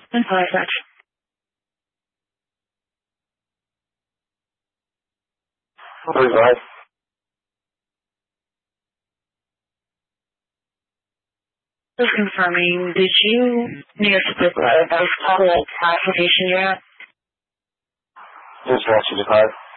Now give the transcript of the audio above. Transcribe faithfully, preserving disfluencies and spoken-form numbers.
And five such. Three five. Just confirming, did you need us to put a post application yet? Just want you to five.